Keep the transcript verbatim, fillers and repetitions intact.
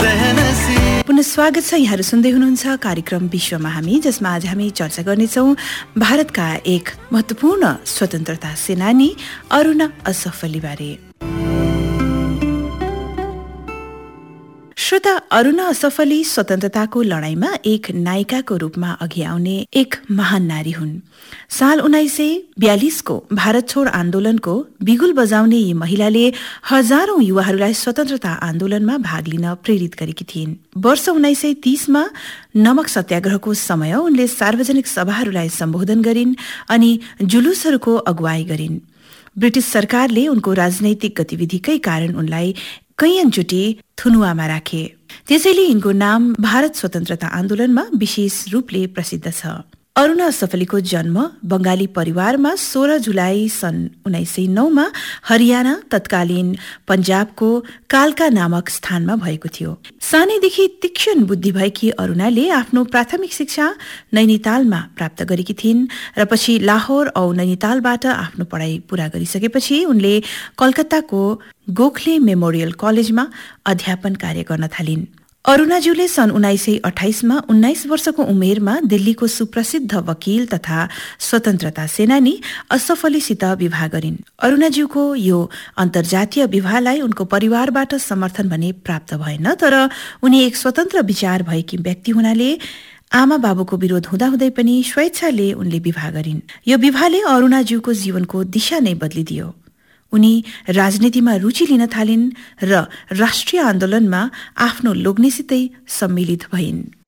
पुनः स्वागत छ। यहाँहरू सुन्दै हुनुहुन्छ कार्यक्रम विश्वमा हामी, जसमा आज हामी चर्चा गर्नेछौँ भारतका एक महत्त्वपूर्ण स्वतन्त्रता सेनानी अरुणा असफ अली बारे। श्रोता, अरुणा असफ अली स्वतन्त्रताको लडाईँमा एक नायिकाको रूपमा अघि आउने एक महान नारी हुन्। साल उन्नाइस सय बयालिसको भारत छोड आन्दोलनको बिगुल बजाउने यी महिलाले हजारौं युवाहरूलाई स्वतन्त्रता आन्दोलनमा भाग लिन प्रेरित गरेकी थिइन्। वर्ष उन्नाइस सय तीसमा नमक सत्याग्रहको समय उनले सार्वजनिक सभाहरूलाई सम्बोधन गरिन् अनि जुलुसहरूको अगुवाई गरिन्। ब्रिटिश सरकारले उनको राजनैतिक गतिविधिकै कारण उनलाई कैयनचोटि थुनुवामा राखे। त्यसैले यिनको नाम भारत स्वतन्त्रता आन्दोलनमा विशेष रूपले प्रसिद्ध छ। अरुणा असफ अलीको जन्म बंगाली परिवारमा सोह्र जुलाई सन् उन्नाइस सय नौमा हरियाणा तत्कालीन पञ्जाबको कालका नामक स्थानमा भएको थियो। सानैदेखि तीक्ष्ण बुद्धि भएकी अरुणाले आफ्नो प्राथमिक शिक्षा नैनीतालमा प्राप्त गरेकी थिइन् र पछि लाहोर औ नैनीतालबाट आफ्नो पढाइ पूरा गरिसकेपछि उनले कलकत्ताको गोखले मेमोरियल कलेजमा अध्यापन कार्य गर्न थालिन्। अरुणाज्यूले सन् उन्नाइस सय अठाइसमा उन्नाइस वर्षको उमेरमा दिल्लीको सुप्रसिद्ध वकिल तथा स्वतन्त्रता सेनानी असफ अलीसित विवाह गरिन्। अरुणाज्यूको यो अन्तर्जातीय विवाहलाई उनको परिवारबाट समर्थन भने प्राप्त भएन, तर उनी एक स्वतन्त्र विचार भएकी व्यक्ति हुनाले आमा बाबुको विरोध हुँदाहुँदै पनि स्वेच्छाले उनले विवाह गरिन्। यो विवाहले अरुणाज्यूको जीवनको दिशा नै बदलिदियो। उनी राजनीतिमा रुचि लिन थालिन् र राष्ट्रिय आन्दोलनमा आफ्नो लोग्नेसितै सम्मिलित भइन्।